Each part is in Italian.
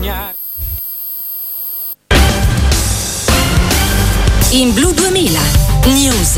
sognare. In Blu 2000 News.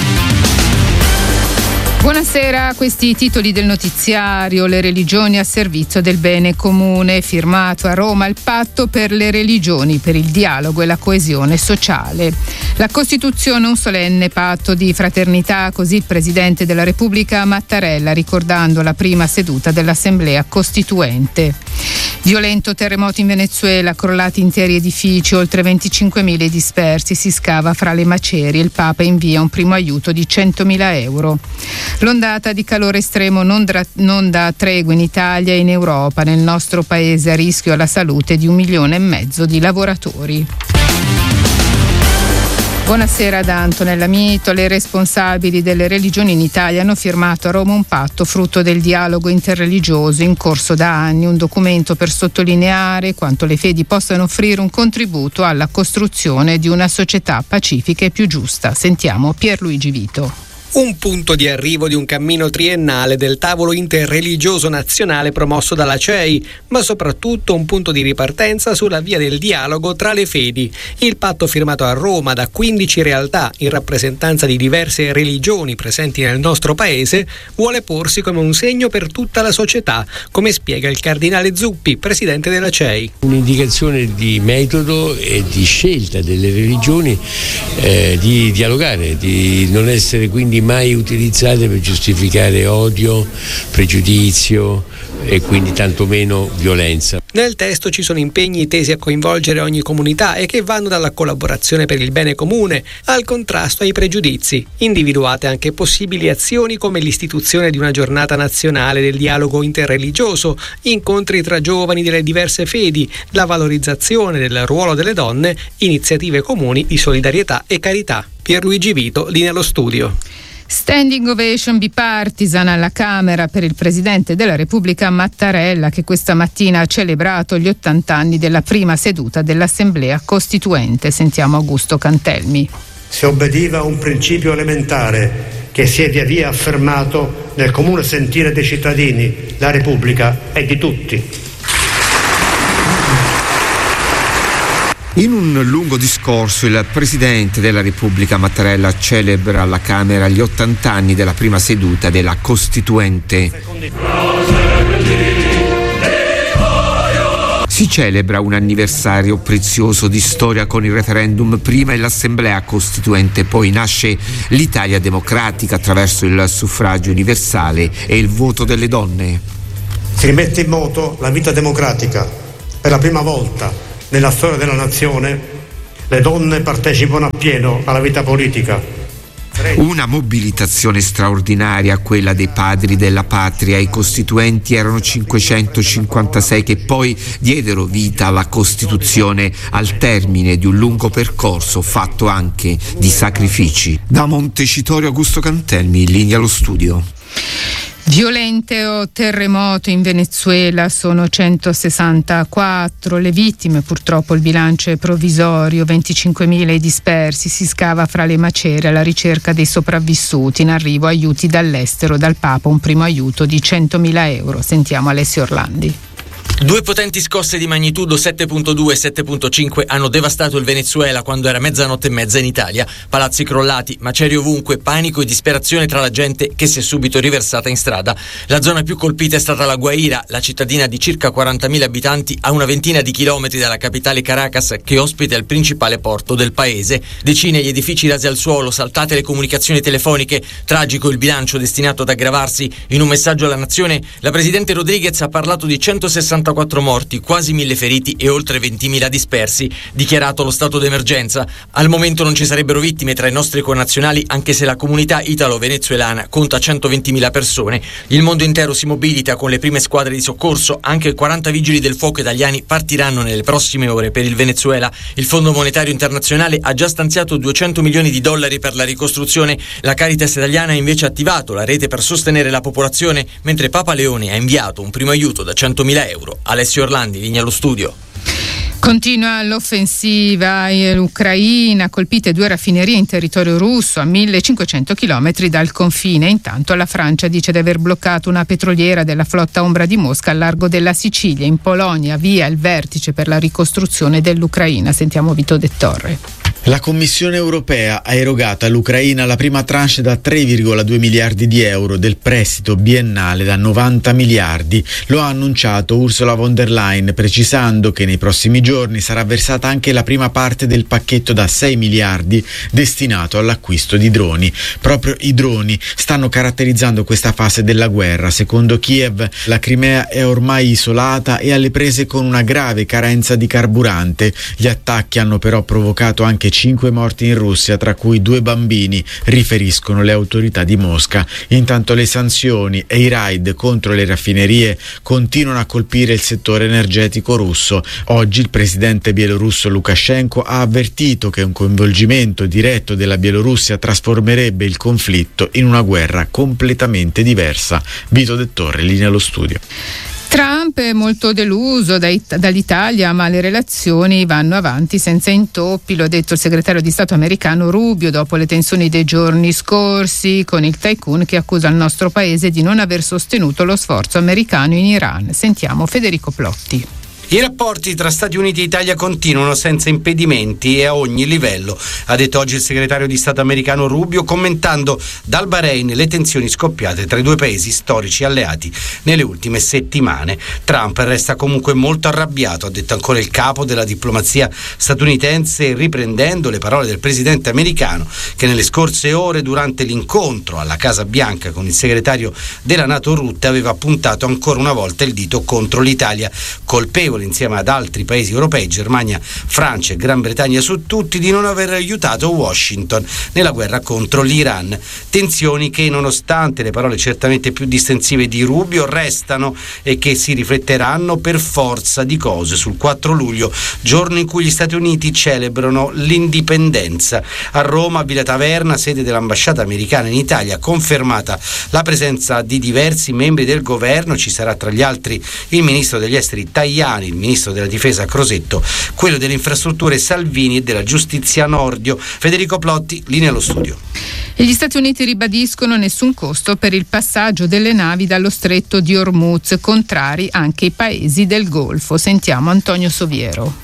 Buonasera, questi i titoli del notiziario. Le religioni a servizio del bene comune. Firmato a Roma il patto per le religioni, per il dialogo e la coesione sociale. La Costituzione, un solenne patto di fraternità, così il Presidente della Repubblica Mattarella, ricordando la prima seduta dell'Assemblea Costituente. Violento terremoto in Venezuela, crollati interi edifici, oltre 25.000 dispersi, si scava fra le macerie. Il Papa invia un primo aiuto di 100.000 euro. L'ondata di calore estremo non dà tregua in Italia e in Europa. Nel nostro paese a rischio la salute di 1,5 milioni di lavoratori. Buonasera da Antonella Mito. Le responsabili delle religioni in Italia hanno firmato a Roma un patto frutto del dialogo interreligioso in corso da anni, un documento per sottolineare quanto le fedi possano offrire un contributo alla costruzione di una società pacifica e più giusta. Sentiamo Pierluigi Vito. Un punto di arrivo di un cammino triennale del tavolo interreligioso nazionale promosso dalla CEI, ma soprattutto un punto di ripartenza sulla via del dialogo tra le fedi. Il patto firmato a Roma da 15 realtà in rappresentanza di diverse religioni presenti nel nostro paese vuole porsi come un segno per tutta la società, come spiega il cardinale Zuppi, presidente della CEI. Un'indicazione di metodo e di scelta delle religioni di dialogare, di non essere quindi mai utilizzate per giustificare odio, pregiudizio e quindi tantomeno violenza. Nel testo ci sono impegni tesi a coinvolgere ogni comunità e che vanno dalla collaborazione per il bene comune al contrasto ai pregiudizi. Individuate anche possibili azioni come l'istituzione di una giornata nazionale del dialogo interreligioso, incontri tra giovani delle diverse fedi, la valorizzazione del ruolo delle donne, iniziative comuni di solidarietà e carità. Pierluigi Vito, lì nello studio. Standing ovation bipartisan alla Camera per il Presidente della Repubblica Mattarella, che questa mattina ha celebrato gli 80 anni della prima seduta dell'Assemblea Costituente. Sentiamo Augusto Cantelmi. Si obbediva a un principio elementare che si è via via affermato nel comune sentire dei cittadini: la Repubblica è di tutti. In un lungo discorso il Presidente della Repubblica Mattarella celebra alla Camera gli 80 anni della prima seduta della Costituente. Si celebra un anniversario prezioso di storia con il referendum prima e l'Assemblea Costituente, poi nasce l'Italia democratica attraverso il suffragio universale e il voto delle donne. Si rimette in moto la vita democratica. Per la prima volta nella storia della nazione le donne partecipano appieno alla vita politica. Una mobilitazione straordinaria, quella dei padri della patria. I costituenti erano 556 che poi diedero vita alla Costituzione al termine di un lungo percorso fatto anche di sacrifici. Da Montecitorio Augusto Cantelmi, in linea allo studio. Violento terremoto in Venezuela, sono 164 le vittime, purtroppo il bilancio è provvisorio, 25.000 i dispersi, si scava fra le macerie alla ricerca dei sopravvissuti, in arrivo aiuti dall'estero, dal Papa un primo aiuto di 100.000 euro. Sentiamo Alessio Orlandi. Due potenti scosse di magnitudo 7.2 e 7.5 hanno devastato il Venezuela quando era 00:30 in Italia. Palazzi crollati, macerie ovunque, panico e disperazione tra la gente che si è subito riversata in strada. La zona più colpita è stata La Guaira, la cittadina di circa 40.000 abitanti a una ventina di chilometri dalla capitale Caracas, che ospita il principale porto del paese. Decine gli edifici rasi al suolo, saltate le comunicazioni telefoniche. Tragico il bilancio destinato ad aggravarsi. In un messaggio alla nazione, la presidente Rodriguez ha parlato di 164 morti, quasi 1.000 feriti e oltre 20.000 dispersi. Dichiarato lo stato d'emergenza. Al momento non ci sarebbero vittime tra i nostri connazionali, anche se la comunità italo-venezuelana conta 120.000 persone. Il mondo intero si mobilita con le prime squadre di soccorso. Anche 40 vigili del fuoco italiani partiranno nelle prossime ore per il Venezuela. Il Fondo Monetario Internazionale ha già stanziato $200 milioni per la ricostruzione. La Caritas italiana ha invece attivato la rete per sostenere la popolazione, mentre Papa Leone ha inviato un primo aiuto da 100.000 euro. Alessio Orlandi, linea allo studio. Continua l'offensiva l'Ucraina, colpite 2 raffinerie in territorio russo a 1500 km dal confine. Intanto la Francia dice di aver bloccato una petroliera della flotta ombra di Mosca al largo della Sicilia. In Polonia via il vertice per la ricostruzione dell'Ucraina. Sentiamo Vito De Torre. La Commissione europea ha erogato all'Ucraina la prima tranche da 3,2 miliardi di euro del prestito biennale da 90 miliardi. Lo ha annunciato Ursula von der Leyen, precisando che nei prossimi giorni sarà versata anche la prima parte del pacchetto da 6 miliardi destinato all'acquisto di droni. Proprio i droni stanno caratterizzando questa fase della guerra. Secondo Kiev, la Crimea è ormai isolata e alle prese con una grave carenza di carburante. Gli attacchi hanno però provocato anche 5 morti in Russia, tra cui 2 bambini, riferiscono le autorità di Mosca. Intanto le sanzioni e i raid contro le raffinerie continuano a colpire il settore energetico russo. Oggi il presidente bielorusso Lukashenko ha avvertito che un coinvolgimento diretto della Bielorussia trasformerebbe il conflitto in una guerra completamente diversa. Vito De Torre, linea allo studio. Trump è molto deluso dall'Italia, ma le relazioni vanno avanti senza intoppi, lo ha detto il segretario di Stato americano Rubio dopo le tensioni dei giorni scorsi con il tycoon che accusa il nostro paese di non aver sostenuto lo sforzo americano in Iran. Sentiamo Federico Plotti. I rapporti tra Stati Uniti e Italia continuano senza impedimenti e a ogni livello, ha detto oggi il segretario di Stato americano Rubio, commentando dal Bahrain le tensioni scoppiate tra i due paesi storici alleati nelle ultime settimane. Trump resta comunque molto arrabbiato, ha detto ancora il capo della diplomazia statunitense, riprendendo le parole del presidente americano che nelle scorse ore durante l'incontro alla Casa Bianca con il segretario della NATO Rutte aveva puntato ancora una volta il dito contro l'Italia, colpevole insieme ad altri paesi europei, Germania, Francia e Gran Bretagna su tutti, di non aver aiutato Washington nella guerra contro l'Iran. Tensioni che, nonostante le parole certamente più distensive di Rubio, restano e che si rifletteranno per forza di cose sul 4 luglio, giorno in cui gli Stati Uniti celebrano l'indipendenza. A Roma, a Villa Taverna, sede dell'ambasciata americana in Italia, confermata la presenza di diversi membri del governo. Ci sarà tra gli altri il ministro degli esteri Tajani, il ministro della difesa Crosetto, quello delle infrastrutture Salvini e della giustizia Nordio. Federico Plotti, linea allo studio. E gli Stati Uniti ribadiscono nessun costo per il passaggio delle navi dallo stretto di Hormuz, contrari anche i paesi del Golfo. Sentiamo Antonio Soviero.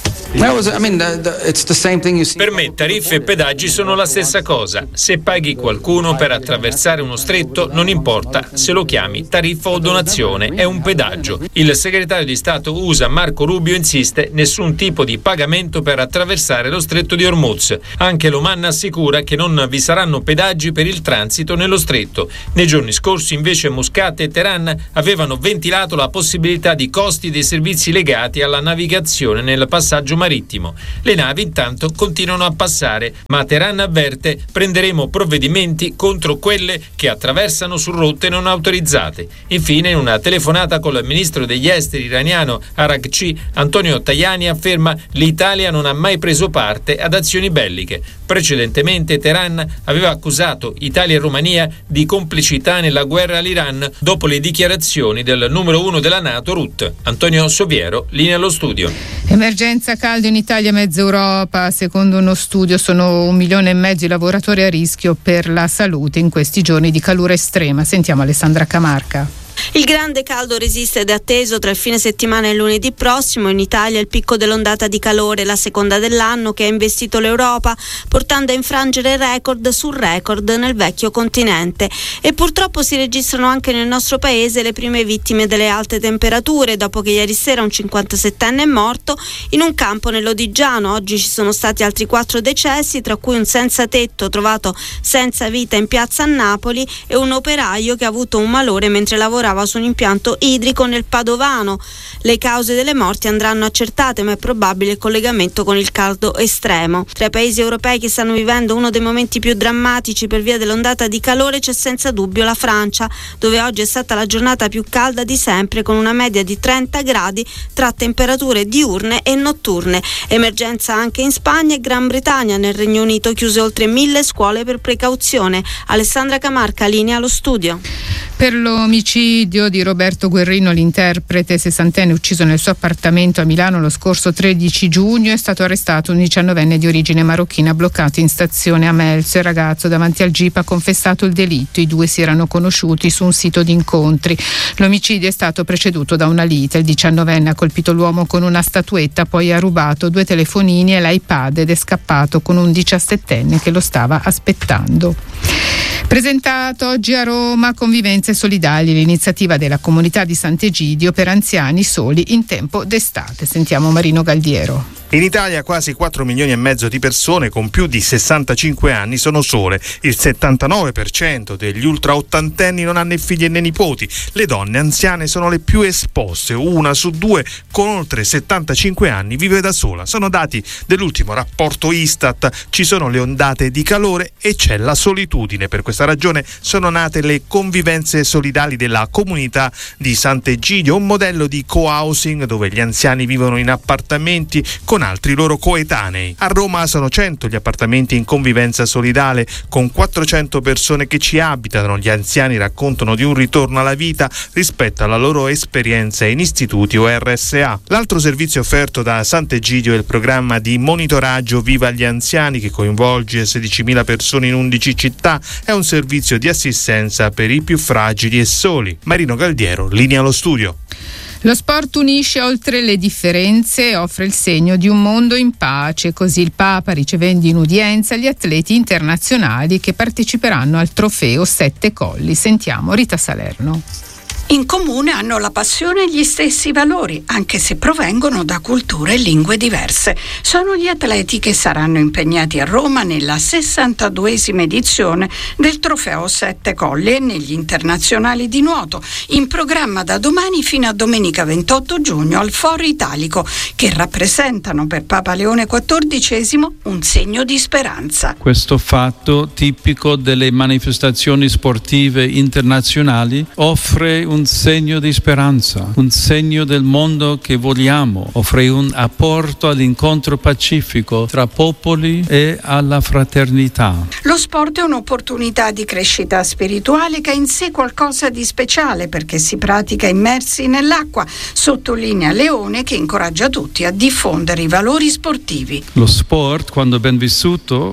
Per me tariffe e pedaggi sono la stessa cosa. Se paghi qualcuno per attraversare uno stretto, non importa se lo chiami tariffa o donazione, è un pedaggio. Il segretario di Stato USA Marco Rubio insiste: nessun tipo di pagamento per attraversare lo stretto di Hormuz. Anche l'Oman assicura che non vi saranno pedaggi per il transito nello stretto. Nei giorni scorsi invece Muscat e Teheran avevano ventilato la possibilità di costi dei servizi legati alla navigazione nel passaggio marittimo. Le navi intanto continuano a passare, ma Teheran avverte: prenderemo provvedimenti contro quelle che attraversano su rotte non autorizzate. Infine, in una telefonata con il ministro degli esteri iraniano Araghchi, Antonio Tajani afferma: l'Italia non ha mai preso parte ad azioni belliche. Precedentemente Teheran aveva accusato Italia e Romania di complicità nella guerra all'Iran dopo le dichiarazioni del numero 1 della NATO Rutte. Antonio Soviero, linea allo studio. Emergenza caldo in Italia, mezza Europa. Secondo uno studio sono 1,5 milioni i lavoratori a rischio per la salute in questi giorni di calore estrema. Sentiamo Alessandra Camarca. Il grande caldo resiste ed è atteso tra il fine settimana e il lunedì prossimo. In Italia il picco dell'ondata di calore, la seconda dell'anno, che ha investito l'Europa, portando a infrangere record su record nel vecchio continente. E purtroppo si registrano anche nel nostro paese le prime vittime delle alte temperature, dopo che ieri sera un 57enne è morto in un campo nell'Odigiano. Oggi ci sono stati altri 4 decessi, tra cui un senza tetto trovato senza vita in piazza a Napoli e un operaio che ha avuto un malore mentre lavorava su un impianto idrico nel Padovano. Le cause delle morti andranno accertate, ma è probabile il collegamento con il caldo estremo. Tra i paesi europei che stanno vivendo uno dei momenti più drammatici per via dell'ondata di calore c'è senza dubbio la Francia, dove oggi è stata la giornata più calda di sempre, con una media di 30 gradi tra temperature diurne e notturne. Emergenza anche in Spagna e Gran Bretagna. Nel Regno Unito chiuse oltre 1000 scuole per precauzione. Alessandra Camarca, linea allo studio. Per l'omicidio L'omicidio di Roberto Guerrino, l'interprete 60enne ucciso nel suo appartamento a Milano lo scorso 13 giugno, è stato arrestato un 19enne di origine marocchina bloccato in stazione a Melzo. Il ragazzo davanti al GIP ha confessato il delitto. I due si erano conosciuti su un sito di incontri. L'omicidio è stato preceduto da una lite. Il 19enne ha colpito l'uomo con una statuetta, poi ha rubato 2 telefonini e l'iPad ed è scappato con un 17enne che lo stava aspettando. Presentato oggi a Roma Convivenze Solidali, l'iniziativa della comunità di Sant'Egidio per anziani soli in tempo d'estate. Sentiamo Marino Galdiero. In Italia quasi 4 milioni e mezzo di persone con più di 65 anni sono sole. Il 79% degli ultra ottantenni non ha né figli né nipoti. Le donne anziane sono le più esposte. 1 su 2 con oltre 75 anni vive da sola. Sono dati dell'ultimo rapporto Istat. Ci sono le ondate di calore e c'è la solitudine. Per questa ragione sono nate le convivenze solidali della comunità di Sant'Egidio, un modello di co-housing dove gli anziani vivono in appartamenti con altri loro coetanei. A Roma sono 100 gli appartamenti in convivenza solidale con 400 persone che ci abitano. Gli anziani raccontano di un ritorno alla vita rispetto alla loro esperienza in istituti o RSA. L'altro servizio offerto da Sant'Egidio è il programma di monitoraggio Viva gli Anziani che coinvolge 16.000 persone in 11 città. È un servizio di assistenza per i più fragili e soli. Marino Galdiero, linea allo studio. Lo sport unisce oltre le differenze e offre il segno di un mondo in pace. Così il Papa ricevendo in udienza gli atleti internazionali che parteciperanno al trofeo 7 Colli. Sentiamo Rita Salerno. In comune hanno la passione e gli stessi valori, anche se provengono da culture e lingue diverse. Sono gli atleti che saranno impegnati a Roma nella 62esima edizione del Trofeo 7 Colli e negli internazionali di nuoto, in programma da domani fino a domenica 28 giugno al Foro Italico, che rappresentano per Papa Leone XIV un segno di speranza. Questo fatto, tipico delle manifestazioni sportive internazionali, offre un segno di speranza, un segno del mondo che vogliamo, offre un apporto all'incontro pacifico tra popoli e alla fraternità. Lo sport è un'opportunità di crescita spirituale che ha in sé qualcosa di speciale perché si pratica immersi nell'acqua, sottolinea Leone, che incoraggia tutti a diffondere i valori sportivi. Lo sport, quando ben vissuto,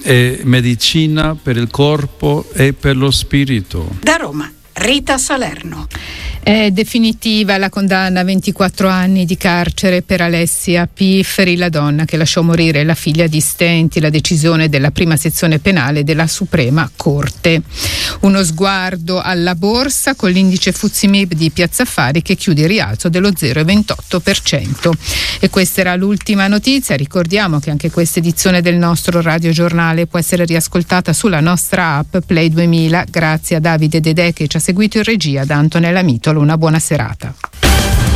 è medicina per il corpo e per lo spirito. Da Roma, Rita Salerno. È definitiva la condanna a 24 anni di carcere per Alessia Pifferi, la donna che lasciò morire la figlia di Stenti. La decisione della prima sezione penale della Suprema Corte. Uno sguardo alla borsa con l'indice FTSE MIB di Piazza Affari che chiude il rialzo dello 0,28%. E questa era l'ultima notizia. Ricordiamo che anche questa edizione del nostro radiogiornale può essere riascoltata sulla nostra app Play 2000. Grazie a Davide Dedè che ci ha seguito in regia, da Antonella Mitolo. Una buona serata.